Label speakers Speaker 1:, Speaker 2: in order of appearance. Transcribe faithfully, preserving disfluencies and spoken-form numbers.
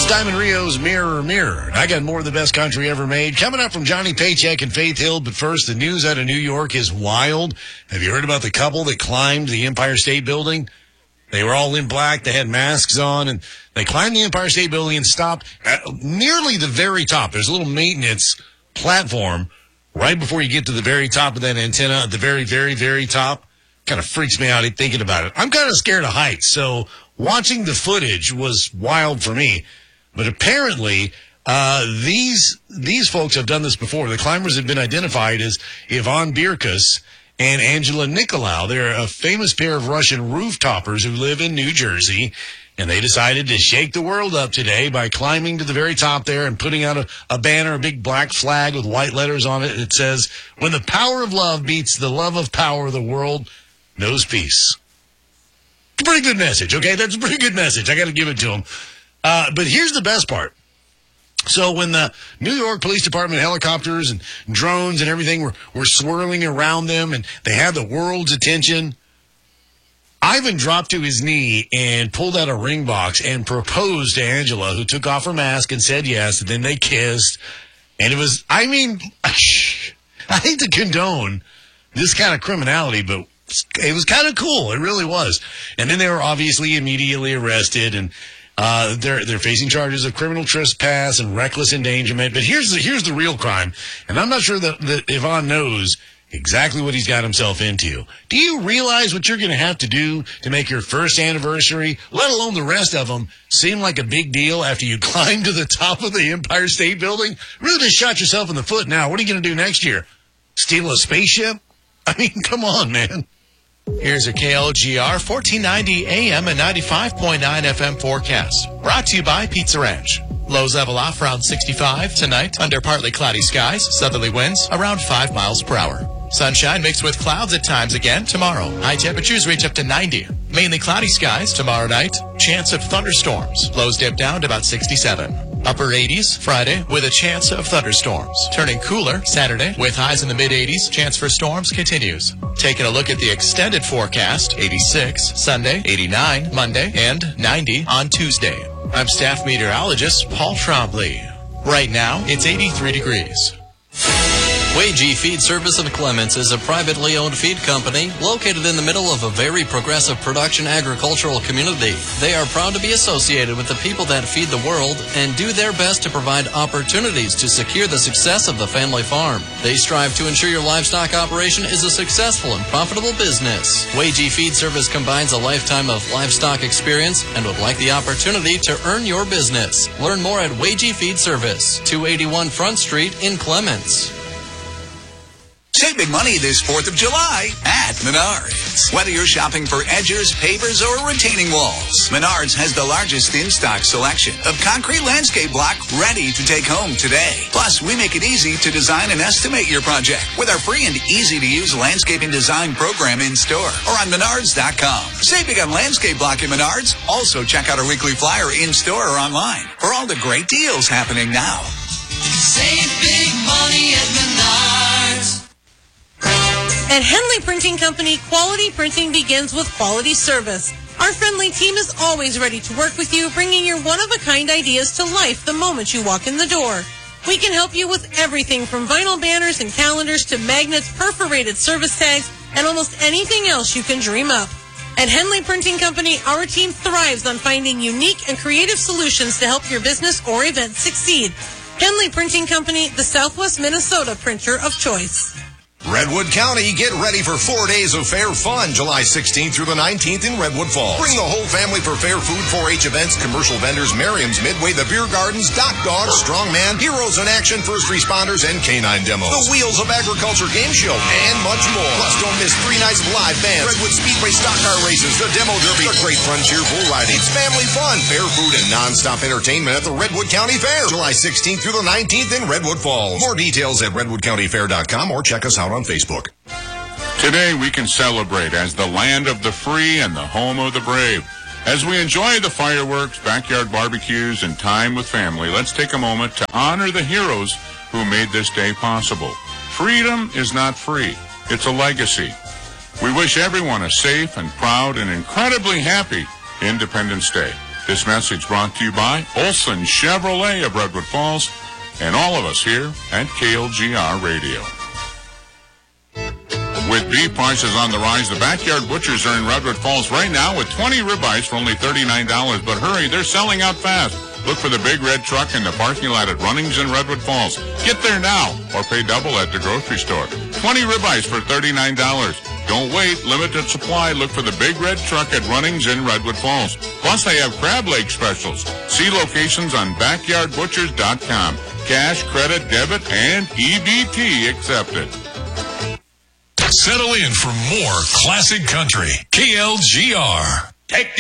Speaker 1: Diamond Rio's Mirror, Mirror. I got more of the best country ever made. Coming up from Johnny Paycheck and Faith Hill. But first, the news out of New York is wild. Have you heard about the couple that climbed the Empire State Building? They were all in black. They had masks on, and they climbed the Empire State Building and stopped at nearly the very top. There's a little maintenance platform right before you get to the very top of that antenna, at the very, very, very top. Kind of freaks me out thinking about it. I'm kind of scared of heights, so watching the footage was wild for me. But apparently, uh, these these folks have done this before. The climbers have been identified as Ivan Birkus and Angela Nicolau. They're a famous pair of Russian roof-toppers who live in New Jersey, and they decided to shake the world up today by climbing to the very top there and putting out a, a banner, a big black flag with white letters on it. It says, "When the power of love beats the love of power, the world knows peace." It's a pretty good message, okay? That's a pretty good message. I got to give it to them. Uh, but here's the best part. So when the New York Police Department helicopters and drones and everything were, were swirling around them and they had the world's attention, Ivan dropped to his knee and pulled out a ring box and proposed to Angela, who took off her mask and said yes, and then they kissed. And it was, I mean, I hate to condone this kind of criminality, but it was kind of cool. It really was. And then they were obviously immediately arrested, and uh, they're they're facing charges of criminal trespass and reckless endangerment. But here's the here's the real crime, and I'm not sure that, that Ivan knows exactly what he's got himself into. Do you realize what you're going to have to do to make your first anniversary, let alone the rest of them, seem like a big deal after you climb to the top of the Empire State Building? Really just shot yourself in the foot now. What are you going to do next year? Steal a spaceship? I mean, come on, man.
Speaker 2: Here's a K L G R fourteen ninety A M and ninety-five point nine F M forecast. Brought to you by Pizza Ranch. Lows level off around sixty-five tonight under partly cloudy skies. Southerly winds around five miles per hour. Sunshine mixed with clouds at times again tomorrow. High temperatures reach up to ninety. Mainly cloudy skies tomorrow night. Chance of thunderstorms. Lows dip down to about sixty-seven. Upper eighties Friday with a chance of thunderstorms. Turning cooler Saturday with highs in the mid-eighties. Chance for storms continues. Taking a look at the extended forecast. eighty-six Sunday, eighty-nine Monday, and ninety on Tuesday. I'm staff meteorologist Paul Trombley. Right now, it's eighty-three degrees.
Speaker 3: Wagee Feed Service of Clements is a privately owned feed company located in the middle of a very progressive production agricultural community. They are proud to be associated with the people that feed the world and do their best to provide opportunities to secure the success of the family farm. They strive to ensure your livestock operation is a successful and profitable business. Wagee Feed Service combines a lifetime of livestock experience and would like the opportunity to earn your business. Learn more at Wagee Feed Service, two eighty-one Front Street in Clements.
Speaker 4: Save big money this fourth of July at Menards. Whether you're shopping for edgers, pavers, or retaining walls, Menards has the largest in-stock selection of concrete landscape block ready to take home today. Plus, we make it easy to design and estimate your project with our free and easy-to-use landscaping design program in-store or on menards dot com. Save big on landscape block at Menards. Also, check out our weekly flyer in-store or online for all the great deals happening now.
Speaker 5: Save big money at Menards.
Speaker 6: At Henley Printing Company, quality printing begins with quality service. Our friendly team is always ready to work with you, bringing your one-of-a-kind ideas to life the moment you walk in the door. We can help you with everything from vinyl banners and calendars to magnets, perforated service tags, and almost anything else you can dream up. At Henley Printing Company, our team thrives on finding unique and creative solutions to help your business or event succeed. Henley Printing Company, the Southwest Minnesota printer of choice.
Speaker 7: Redwood County, get ready for four days of fair fun, July sixteenth through the nineteenth in Redwood Falls. Bring the whole family for fair food, four H events, commercial vendors, Merriam's Midway, the Beer Gardens, Doc Dogs, Strongman, Heroes in Action, First Responders, and Canine Demos. The Wheels of Agriculture Game Show, and much more. Plus, don't miss three nights of live bands, Redwood Speedway Stock Car Races, the Demo Derby, the Great Frontier Bull Riding. It's family fun, fair food, and non-stop entertainment at the Redwood County Fair, July sixteenth through the nineteenth in Redwood Falls. More details at redwood county fair dot com or check us out on Facebook.
Speaker 8: Today we can celebrate as the land of the free and the home of the brave. As we enjoy the fireworks, backyard barbecues, and time with family, let's take a moment to honor the heroes who made this day possible. Freedom is not free. It's a legacy. We wish everyone a safe and proud and incredibly happy Independence Day. This message brought to you by Olson Chevrolet of Redwood Falls and all of us here at K L G R Radio. With beef prices on the rise, the Backyard Butchers are in Redwood Falls right now with twenty ribeyes for only thirty-nine dollars. But hurry, they're selling out fast. Look for the big red truck in the parking lot at Runnings in Redwood Falls. Get there now or pay double at the grocery store. twenty ribeyes for thirty-nine dollars. Don't wait. Limited supply. Look for the big red truck at Runnings in Redwood Falls. Plus, they have crab leg specials. See locations on backyard butchers dot com. Cash, credit, debit, and E B T accepted.
Speaker 9: Settle in for more classic country. K L G R.
Speaker 1: Take